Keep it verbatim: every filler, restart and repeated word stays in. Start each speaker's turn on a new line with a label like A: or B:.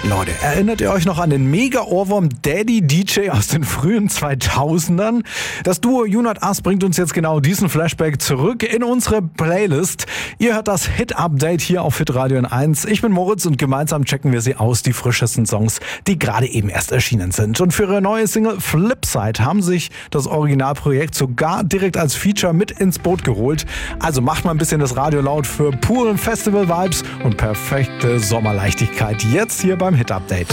A: Leute, erinnert ihr euch noch an den Mega-Ohrwurm Daddy D J aus den frühen zweitausendern? Das Duo You Not Us bringt uns jetzt genau diesen Flashback zurück in unsere Playlist. Ihr hört das Hit-Update hier auf Hitradio N eins. Ich bin Moritz und gemeinsam checken wir sie aus, die frischesten Songs, die gerade eben erst erschienen sind. Und für ihre neue Single Flipside haben sich das Originalprojekt sogar direkt als Feature mit ins Boot geholt. Also macht mal ein bisschen das Radio laut für puren Festival-Vibes und perfekte Sommerleichtigkeit jetzt hier beim Hit-Update.